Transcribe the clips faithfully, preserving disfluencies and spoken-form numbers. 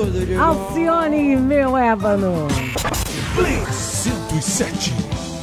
Tudo de bom. Alcione, meu ébano. Blitz cento e sete.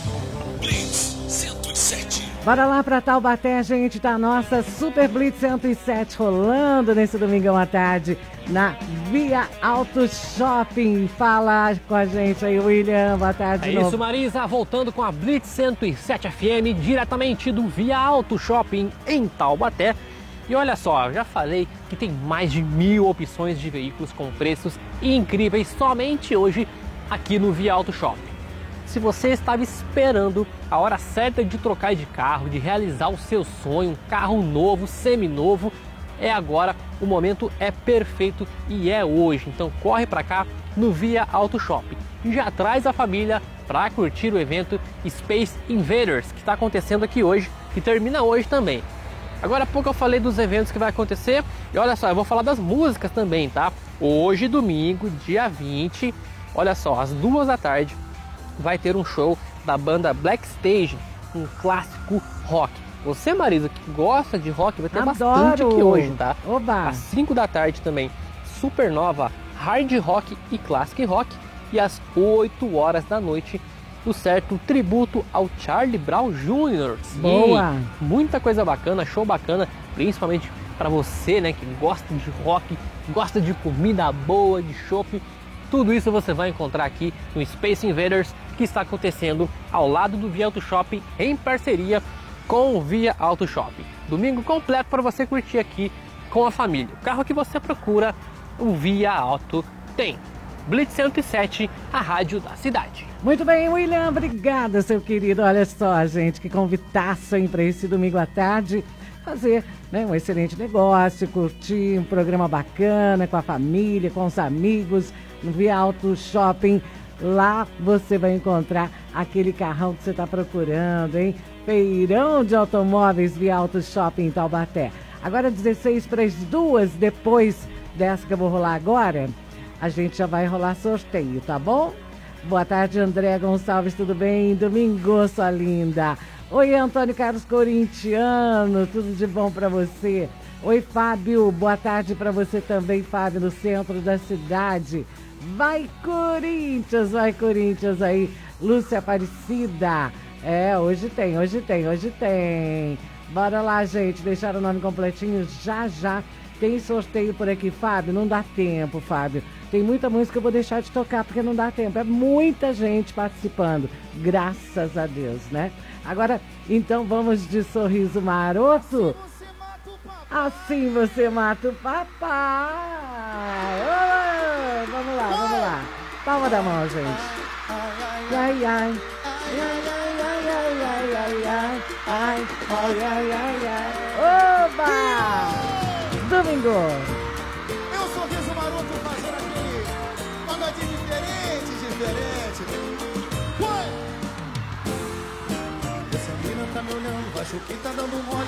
Blitz cento e sete. Bora lá pra Taubaté, gente, da nossa Super Blitz cento e sete rolando nesse domingão à tarde na Via Auto Shopping. Fala com a gente aí, William. Boa tarde. É de novo. isso, Marisa. Voltando com a Blitz cento e sete F M, diretamente do Via Auto Shopping em Taubaté. E olha só, já falei que tem mais de mil opções de veículos com preços incríveis somente hoje aqui no Via Auto Shopping. Se você estava esperando a hora certa de trocar de carro, de realizar o seu sonho, um carro novo, seminovo, é agora, o momento é perfeito e é hoje. Então corre para cá no Via Auto Shopping e já traz a família para curtir o evento Space Invaders, que está acontecendo aqui hoje, que termina hoje também. Agora há pouco eu falei dos eventos que vai acontecer e olha só, eu vou falar das músicas também, tá? Hoje, domingo, dia vinte, olha só, às duas da tarde, vai ter um show da banda Black Stage, um clássico rock. Você, Marisa, que gosta de rock, vai ter Adoro. bastante aqui hoje, tá? Oba. Às cinco da tarde também, Supernova, Hard Rock e Classic Rock. E às oito horas da noite, o certo tributo ao Charlie Brown Júnior Boa! E muita coisa bacana, show bacana, principalmente para você, né, que gosta de rock, gosta de comida boa, de chopp. Tudo isso você vai encontrar aqui no Space Invaders, que está acontecendo ao lado do Via Auto Shopping, em parceria com o Via Auto Shopping. Domingo completo para você curtir aqui com a família. O carro que você procura, o Via Auto tem. Blitz cento e sete, a rádio da cidade. Muito bem, William, obrigada, seu querido. Olha só, gente, que convitaço, hein, para esse domingo à tarde fazer, né, um excelente negócio, curtir um programa bacana com a família, com os amigos, no Via Auto Shopping. Lá você vai encontrar aquele carrão que você está procurando, hein? Feirão de automóveis Via Auto Shopping em Taubaté. Agora dezesseis para as duas, depois dessa que eu vou rolar agora, a gente já vai rolar sorteio, tá bom? Boa tarde, André Gonçalves, tudo bem? Domingo, sua linda. Oi, Antônio Carlos Corintiano, tudo de bom para você? Oi, Fábio, boa tarde para você também, Fábio, no centro da cidade. Vai, Corinthians, vai, Corinthians aí. Lúcia Aparecida. É, hoje tem, hoje tem, hoje tem. Bora lá, gente, deixar o nome completinho já, já. Tem sorteio por aqui, Fábio? Não dá tempo, Fábio. Tem muita música que eu vou deixar de tocar porque não dá tempo. É muita gente participando, graças a Deus, né? Agora, então vamos de Sorriso Maroto. Assim você mata o papai. Oh, vamos lá, vamos lá. Palma da mão, gente. Ai, ai, ai. Ai, ai, ai, ai, ai, ai, ai. Ai, ai, ai, ai, ai. Oba! Domingo. É um sorriso maroto fazendo aquele pagodinho diferente, diferente. Ué! Essa mina tá me olhando, acho que tá dando mole.